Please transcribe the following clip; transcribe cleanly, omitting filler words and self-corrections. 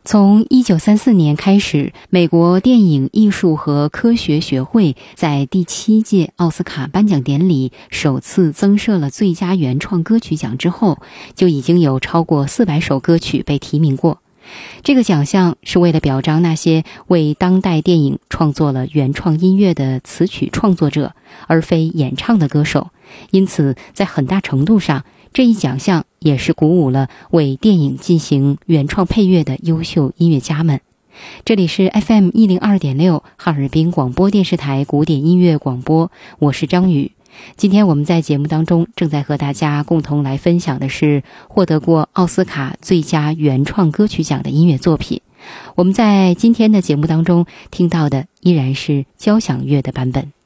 从1934年开始，美国电影艺术和科学学会在第7届奥斯卡颁奖典礼首次增设了最佳原创歌曲奖之后，就已经有超过400首歌曲被提名过。这个奖项是为了表彰那些为当代电影创作了原创音乐的词曲创作者，而非演唱的歌手。因此，在很大程度上，这一奖项也是鼓舞了为电影进行原创配乐的优秀音乐家们。这里是 FM 102.6哈尔滨广播电视台古典音乐广播，我是张宇。今天我们在节目当中正在和大家共同来分享的是获得过奥斯卡最佳原创歌曲奖的音乐作品。我们在今天的节目当中听到的依然是交响乐的版本。